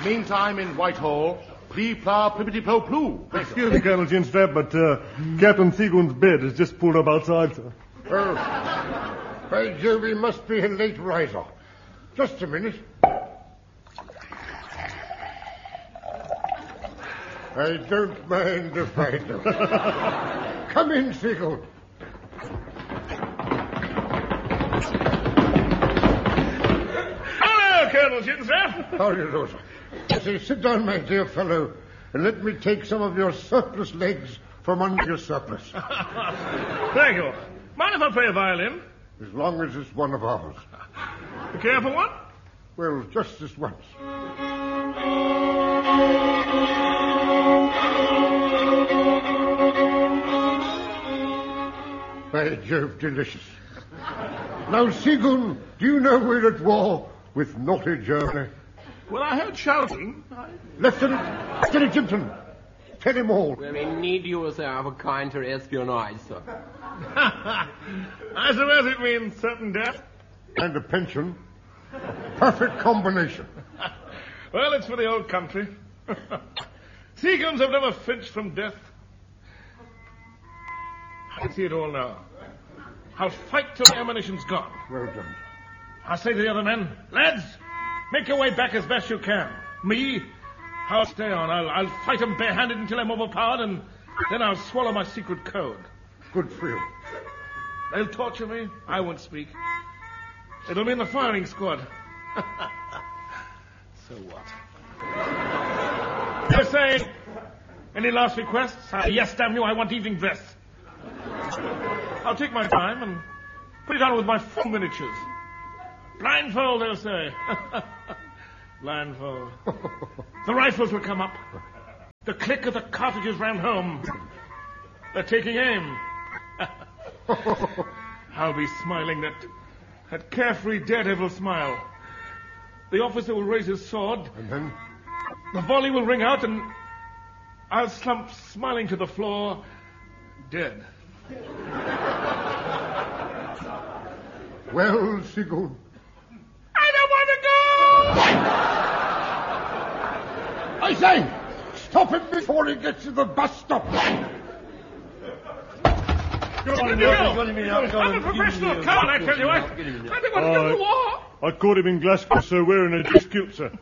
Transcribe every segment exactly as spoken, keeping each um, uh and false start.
Meantime, in Whitehall, plee pla plippity plo ploo. Excuse me, Colonel Ginstrap, but uh, Captain Seagoon's bed has just pulled up outside, sir. Oh, by Jove, he must be a late riser. Just a minute. I don't mind if I do. Come in, Seagoon. Hello, Colonel Ginstrap. How do you do, sir? Say, sit down, my dear fellow, and let me take some of your surplus legs from under your surplus. Thank you. Mind if I play a violin? As long as it's one of ours. You care for one? Well, just this once. By Jove, delicious. Now, Seagoon, do you know we're at war with naughty Germany? Well, I heard shouting. I... Lieutenant, Lieutenant Jimpson, tell him all. Well, we need you, sir, of a counter espionage, sir. I suppose it means certain death. And a pension. A perfect combination. Well, it's for the old country. Seagoons have never flinched from death. I can see it all now. I'll fight till the ammunition's gone. Well done. I'll say to the other men, lads, make your way back as best you can. Me, I'll stay on. I'll, I'll fight them barehanded until I'm overpowered, and then I'll swallow my secret code. Good for you. They'll torture me. I won't speak. It'll be in the firing squad. So what? They say, any last requests? Uh, yes, damn you, I want evening dress. I'll take my time and put it on with my full miniatures. Blindfold, they'll say. Blindfold. The rifles will come up. The click of the cartridges round home. They're taking aim. I'll be smiling that, that carefree daredevil smile. The officer will raise his sword. And then? The volley will ring out and I'll slump smiling to the floor, dead. Well, Seagoon. I don't want to go! I say, stop him before he gets to the bus stop. Go on, go. I'm a professional coward, I tell you. I, I don't want to go to war. I caught him in Glasgow, sir, wearing a dress kilt, sir.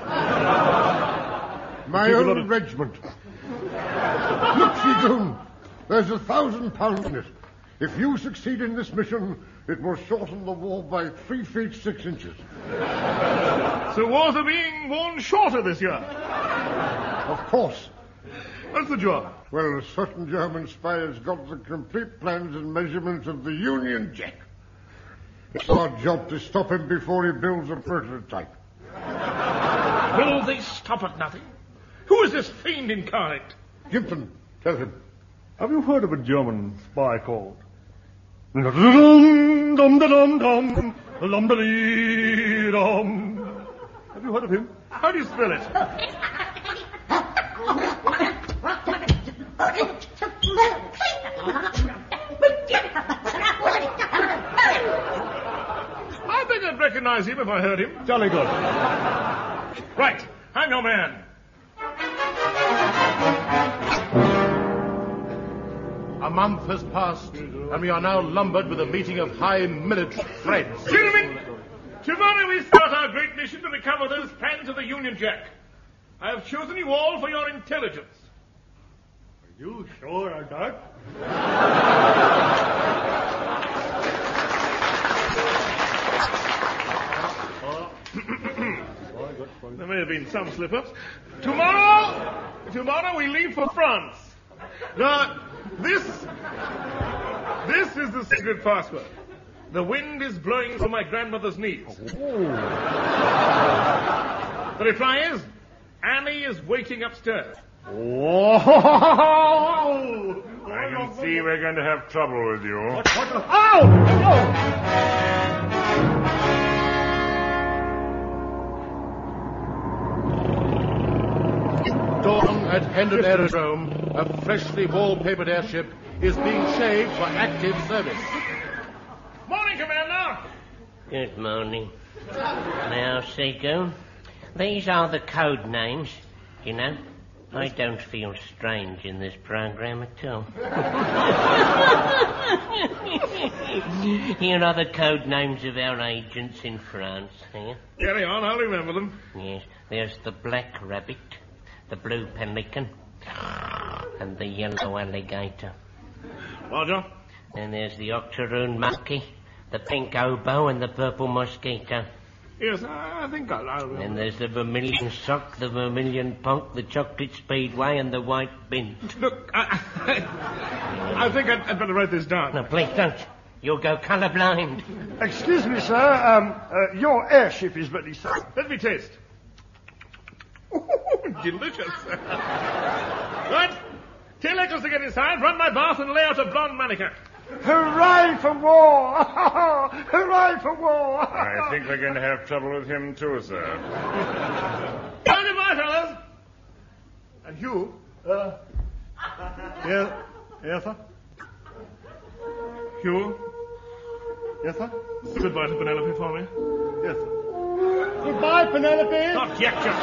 My own of... regiment. Look, Seagoon, there's a thousand pounds in it. If you succeed in this mission, it will shorten the war by three feet six inches. So wars are being worn shorter this year? Of course. What's the job? Well, a certain German spy has got the complete plans and measurements of the Union Jack. It's our job to stop him before he builds a prototype. Will they stop at nothing? Who is this fiend incarnate? Jimpson, tell him. Have you heard of a German spy called? Have you heard of him? How do you spell it? I think I'd recognize him if I heard him. Jolly good. Right. I'm your man. A month has passed, and we are now lumbered with a meeting of high military threads. Gentlemen, tomorrow we start our great mission to recover those plans of the Union Jack. I have chosen you all for your intelligence. Are you sure of that? There may have been some slip-ups. Tomorrow, tomorrow we leave for France. Now, this, this is the secret password. The wind is blowing from my grandmother's knees. Oh. The reply is, Annie is waiting upstairs. Oh. I can see we're going to have trouble with you. What, what, oh! Oh! Dawn at Hendon Aerodrome, a freshly wallpapered airship is being shaved for active service. Morning, Commander. Good morning. Now, Seagoon, These are the code names, you know. I don't feel strange in this program at all. Here are the code names of our agents in France. Here. Carry on, I'll remember them. Yes, there's the black rabbit, the blue pelican, and the yellow alligator. Roger. Then there's the octoroon monkey, the pink oboe, and the purple mosquito. Yes, I think I'll, I'll remember. Then there's the vermilion sock, the vermilion punk, the chocolate speedway, and the white bin. Look, I, I, I think I'd, I'd better write this down. No, please don't. You'll go colourblind. Excuse me, sir. Um, uh, your airship is ready, sir. Let me taste. Ooh, delicious. Right. Tell Eccles to get inside, run my bath, and lay out a blonde mannequin. Hooray for war! Hooray for war! I think we're going to have trouble with him too, sir. Goodbye, fellas. And Hugh? Uh, yes, yes, sir? Hugh? Yes, sir? Goodbye to Penelope for me. Yes, sir. Goodbye, Penelope. Not yet, you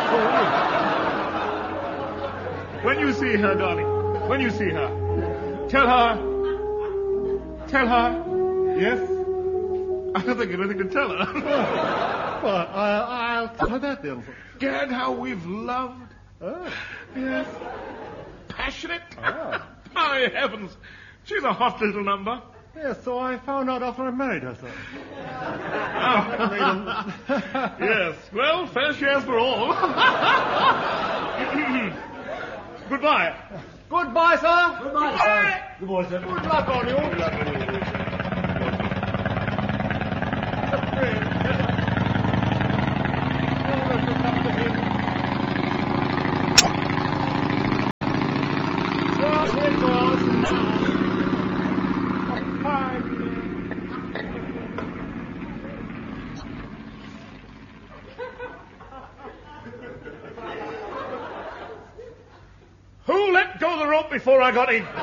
fool. When you see her, darling, when you see her, tell her... Tell her. Yes? I don't think anything to tell her. Well, I, I'll tell her that then, sir. Gad, how we've loved. Oh. Yes. Passionate. Ah. My heavens. She's a hot little number. Yes, so I found out after I married her, sir. Yes. Well, fair shares for all. Goodbye. Goodbye, sir. Goodbye, sir. Goodbye, sir. Good luck on you. Good luck on you. Who let go the rope before I got in?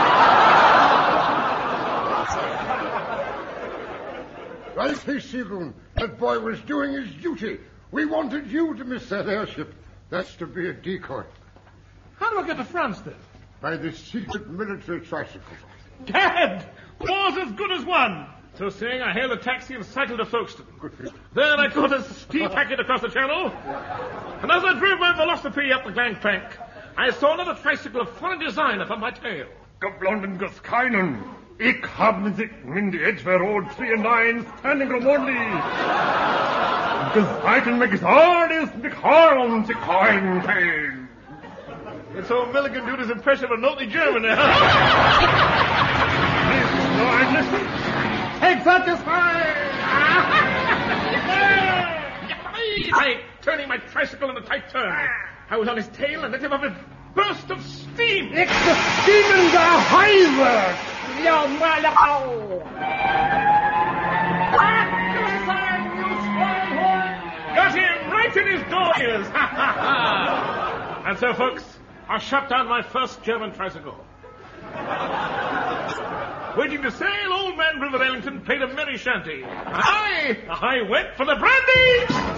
Right, hey, Seagoon. That boy was doing his duty. We wanted you to miss that airship. That's to be a decoy. How do I get to France, then? By the secret military tricycle. Gad! War's as good as won. So saying, I hailed a taxi and cycled to Folkestone. There I caught a steam packet across the channel. And as I drove my velocipede up the gangplank, I saw another tricycle of foreign design upon my tail. Geblonden Gescheinen. Ik haben sich in die Edgeware Road three and nine standing room only. Gescheiten McSardis McHarlem to coin pain. And so Milligan did his impression of a naughty German now. No, I listen. Take that as I, turning my tricycle in a tight turn. I was on his tail and let him have a burst of steam. It's the steamende Hive! Ja, malao! Got him right in his door ears. And so, folks, I shut down my first German tricycle. Waiting to sail, old man River Ellington played a merry shanty. I, I went for the brandy!